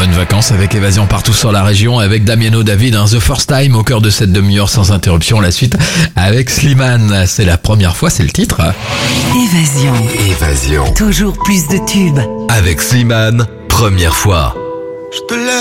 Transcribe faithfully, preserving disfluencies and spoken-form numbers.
Bonnes vacances avec Évasion partout sur la région, avec Damiano David, hein, The First Time au cœur de cette demi-heure sans interruption. La suite avec Slimane, c'est la première fois, c'est le titre. Évasion. Évasion. Toujours plus de tubes. Avec Slimane, première fois. Je te laisse.